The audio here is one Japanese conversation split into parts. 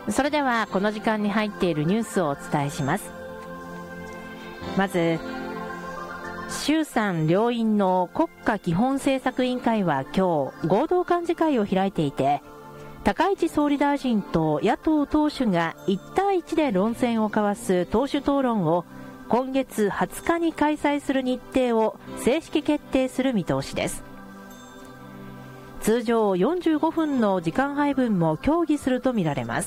それではこの時間に入っているニュースをお伝えします。まず、衆参両院の国家基本政策委員会は今日合同幹事会を開いていて、高市総理大臣と野党党首が1対1で論戦を交わす党首討論を今月20日に開催する日程を正式決定する見通しです。通常45分の時間配分も協議するとみられます。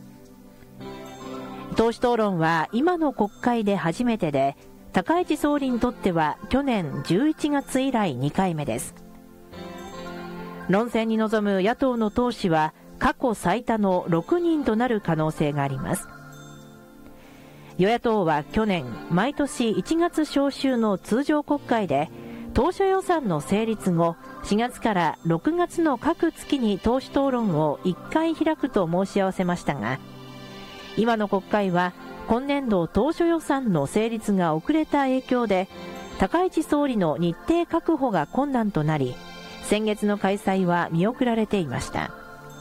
党首討論は今の国会で初めてで、高市総理にとっては去年11月以来2回目です。論戦に臨む野党の党首は過去最多の6人となる可能性があります。与野党は去年、毎年1月召集の通常国会で当初予算の成立後、4月から6月の各月に党首討論を1回開くと申し合わせましたが、今の国会は今年度当初予算の成立が遅れた影響で、高市総理の日程確保が困難となり、先月の開催は見送られていました。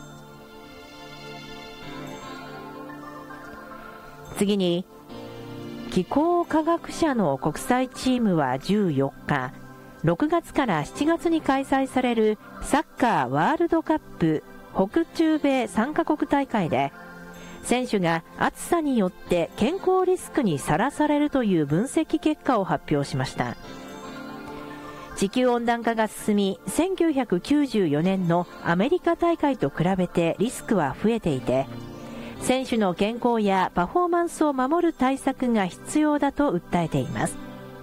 次に、気候科学者の国際チームは14日、6月から7月に開催されるサッカーワールドカップ北中米3カ国大会で、選手が暑さによって健康リスクにさらされるという分析結果を発表しました。地球温暖化が進み、1994年のアメリカ大会と比べてリスクは増えていて、選手の健康やパフォーマンスを守る対策が必要だと訴えています。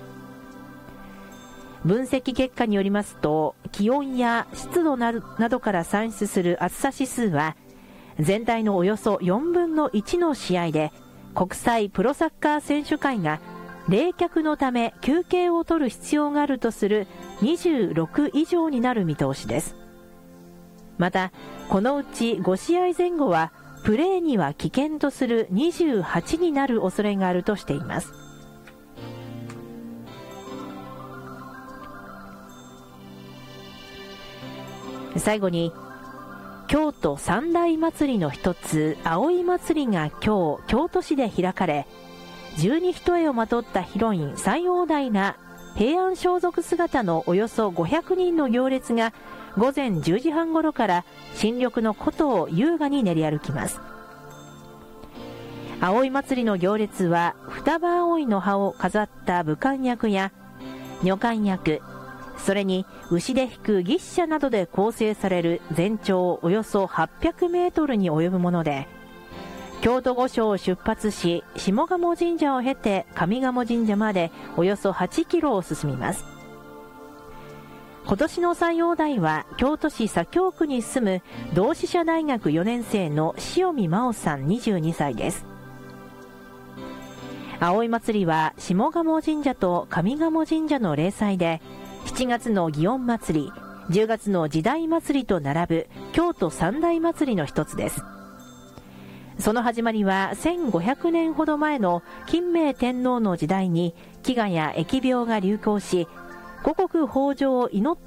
分析結果によりますと、気温や湿度などから算出する暑さ指数は、全体のおよそ4分の1の試合で、国際プロサッカー選手会が冷却のため休憩を取る必要があるとする26以上になる見通しです。また、このうち5試合前後はプレーには危険とする28になる恐れがあるとしています。最後に、京都三大祭りの一つ、葵祭が今日、京都市で開かれ、十二単をまとったヒロイン斎王代ら平安装束姿のおよそ500人の行列が午前10時半ごろから新緑の古都を優雅に練り歩きます。葵祭の行列は双葉葵の葉を飾った武漢役や女官役、それに牛で引く牛車などで構成される全長およそ800メートルに及ぶもので、京都御所を出発し、下鴨神社を経て上賀茂神社までおよそ8キロを進みます。今年の斎王代は京都市左京区に住む同志社大学4年生の塩見真央さん22歳です。葵祭は下鴨神社と上賀茂神社の例祭で、7月の祇園祭、10月の時代祭と並ぶ京都三大祭りの一つです。その始まりは1500年ほど前の金明天皇の時代に飢餓や疫病が流行し、五穀豊穣を祈っ